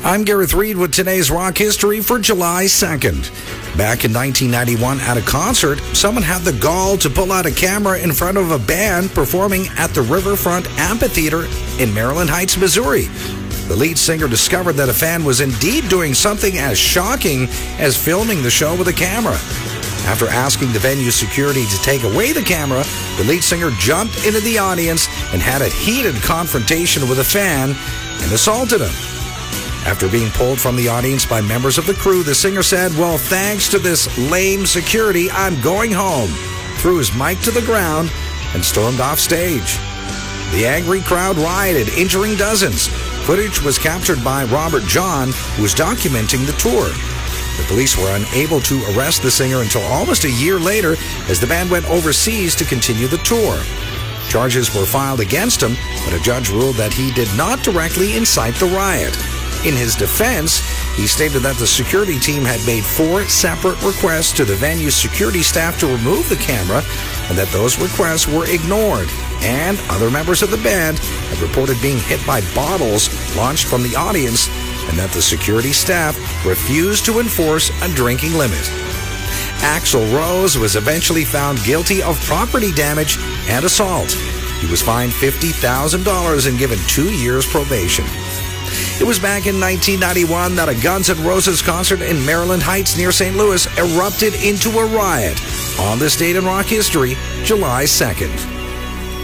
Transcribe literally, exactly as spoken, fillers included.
I'm Gareth Reed with today's rock history for July second. Back in nineteen ninety-one at a concert, someone had the gall to pull out a camera in front of a band performing at the Riverfront Amphitheater in Maryland Heights, Missouri. The lead singer discovered that a fan was indeed doing something as shocking as filming the show with a camera. After asking the venue security to take away the camera, the lead singer jumped into the audience and had a heated confrontation with a fan and assaulted him. After being pulled from the audience by members of the crew, the singer said, "Well, thanks to this lame security, I'm going home," threw his mic to the ground, and stormed off stage. The angry crowd rioted, injuring dozens. Footage was captured by Robert John, who was documenting the tour. The police were unable to arrest the singer until almost a year later as the band went overseas to continue the tour. Charges were filed against him, but a judge ruled that he did not directly incite the riot. In his defense, he stated that the security team had made four separate requests to the venue's security staff to remove the camera, and that those requests were ignored. And other members of the band had reported being hit by bottles launched from the audience, and that the security staff refused to enforce a drinking limit. Axl Rose was eventually found guilty of property damage and assault. He was fined fifty thousand dollars and given two years probation. It was back in nineteen ninety-one that a Guns N' Roses concert in Maryland Heights near Saint Louis erupted into a riot. On this date in rock history, July second.